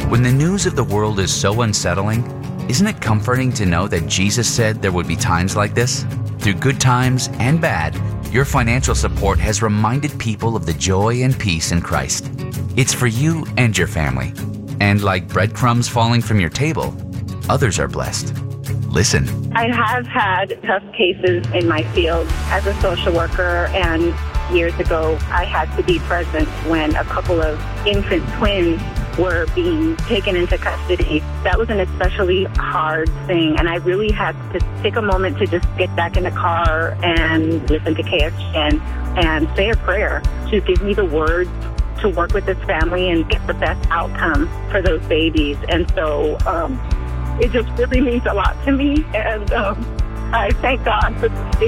When the news of the world is so unsettling, isn't it comforting to know that Jesus said there would be times like this? Through good times and bad, your financial support has reminded people of the joy and peace in Christ. It's for you and your family. And like breadcrumbs falling from your table, others are blessed. Listen. I have had tough cases in my field as a social worker, and years ago I had to be present when a couple of infant twins were being taken into custody. That was an especially hard thing, and I really had to take a moment to just get back in the car and listen to KXGN and say a prayer to give me the words to work with this family and get the best outcome for those babies. And so it just really means a lot to me, and I thank God for this